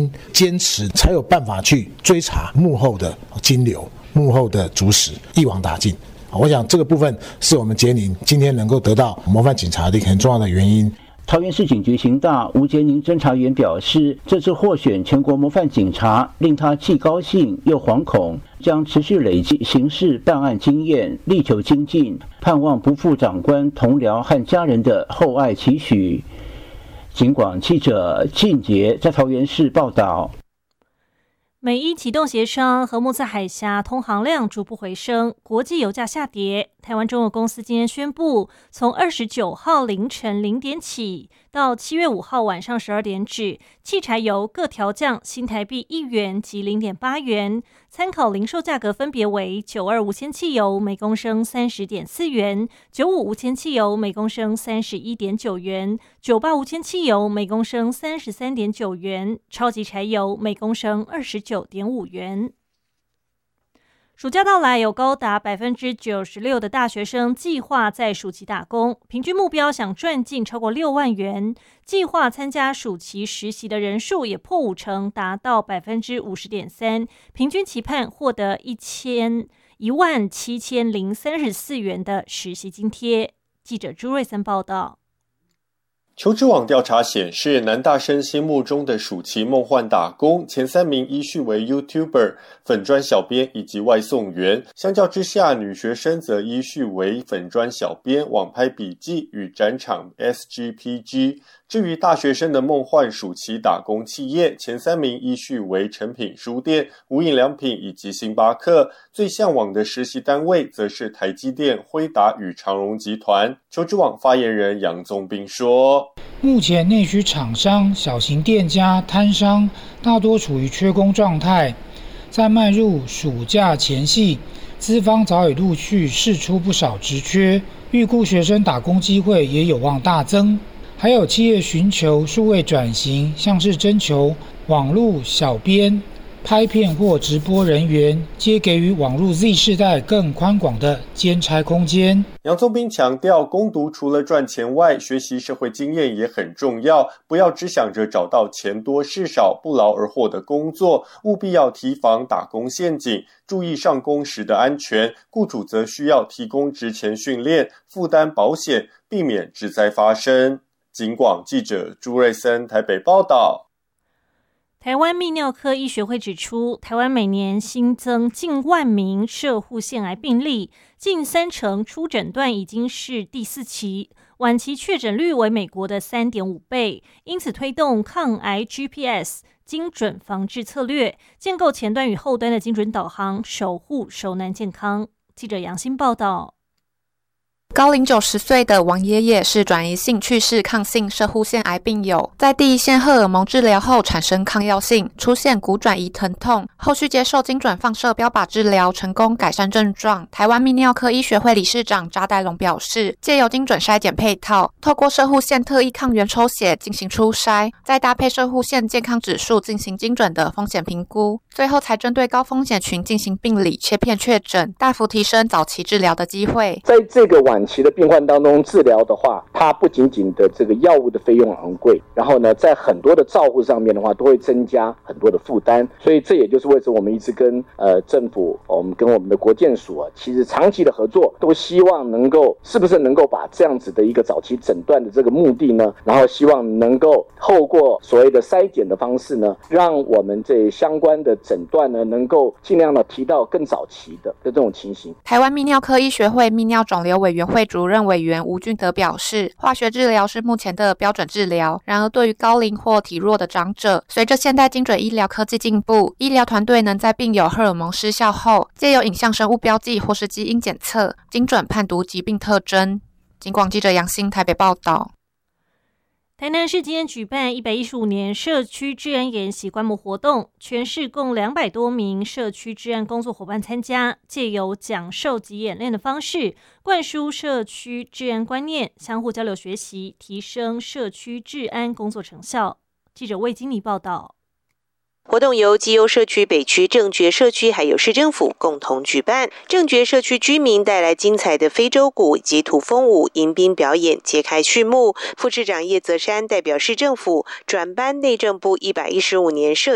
心坚持，才有办法去追查幕后的金流、幕后的主使，一网打尽。我想这个部分是我们捷宁今天能够得到模范警察的一个很重要的原因。 桃园市警局刑大吴捷宁侦查员表示，这次获选全国模范警察，令他既高兴又惶恐，将持续累积刑事办案经验，力求精进，盼望不负长官、同僚和家人的厚爱期许。警广记者靳杰在桃园市报道。 美伊启动协商，荷木兹海峡通航量逐步回升，国际油价下跌。台湾中油公司今天宣布，从29号凌晨0点起到7月5号晚上12点止，汽柴油各调降新台币1元及0.8元，参考零售价格分别为92无铅汽油每公升30.4元，95无铅汽油每公升31.9元，98无铅汽油每公升33.9元，超级柴油每公升29.5元。暑假到来，有高达96%的大学生计划在暑期打工，平均目标想赚进超过6万元。计划参加暑期实习的人数也破50%，达到50.3%，平均期盼获得17034元的实习津贴。记者朱瑞森报道。 求职网调查显示，男大生心目中的暑期梦幻打工前3名依序为 YouTuber、粉专小编以及外送员。相较之下，女学生则依序为粉专小编、网拍笔记与展场 SGPG。至于大学生的梦幻暑期打工企业，前3名依序为诚品书店、无印良品以及星巴克。最向往的实习单位则是台积电、辉达与长荣集团。求职网发言人杨宗斌说， 目前内需厂商、小型店家、摊商大多处于缺工状态，在迈入暑假前夕，资方早已陆续释出不少职缺，预估学生打工机会也有望大增。还有企业寻求数位转型，像是征求网络小编、拍片或直播人员，皆给予网络 Z 世代更宽广的兼差空间。 杨宗斌强调，工读除了赚钱外，学习社会经验也很重要，不要只想着找到钱多事少、不劳而获的工作，务必要提防打工陷阱，注意上工时的安全。雇主则需要提供职前训练、负担保险，避免职灾发生。警广记者朱瑞森台北报道。 台湾泌尿科医学会指出，台湾每年新增近1万名攝護腺癌病例，近30%初诊断已经是第4期，晚期确诊率为美国的3.5倍，因此推动抗癌 GPS 精准防治策略，建构前端与后端的精准导航，守护熟男健康。记者杨欣报道。 高龄90岁的王爷爷是转移性去世抗性攝護腺癌病友，在第一线荷尔蒙治疗后产生抗药性，出现骨转移疼痛，后续接受精准放射标靶治疗，成功改善症状。台湾泌尿科医学会理事长查代龙表示，借由精准筛检配套，透过攝護腺特异抗原抽血进行初筛，再搭配攝護腺健康指数进行精准的风险评估，最后才针对高风险群进行病理切片确诊，大幅提升早期治疗的机会。 在这个晚期的病患当中治疗的话，它不仅仅的这个药物的费用昂贵，然后呢，在很多的照护上面的话，都会增加很多的负担。所以这也就是为什么我们一直跟政府，我们跟我们的国健署其实长期的合作，都希望能够是不是能够把这样子的一个早期诊断的这个目的呢，然后希望能够透过所谓的筛检的方式呢，让我们这相关的诊断呢，能够尽量的提到更早期的这种情形。 台湾泌尿科医学会泌尿肿瘤委员会主任委员吴俊德表示，化学治疗是目前的标准治疗，然而对于高龄或体弱的长者，随着现代精准医疗科技进步，医疗团队能在病友荷尔蒙失效后，借由影像生物标记或是基因检测，精准判读疾病特征。警广记者杨欣台北报道。 台南市今天举办115年社区治安研习观摩活动，全市共200多名社区治安工作伙伴参加，借由讲授及演练的方式，灌输社区治安观念，相互交流学习，提升社区治安工作成效。记者魏金妮报道。 活动由基优社区北区正觉社区还有市政府共同举办，正觉社区居民带来精彩的非洲鼓以及土风舞迎宾表演揭开序幕。副市长叶泽山代表市政府转颁内政部115年社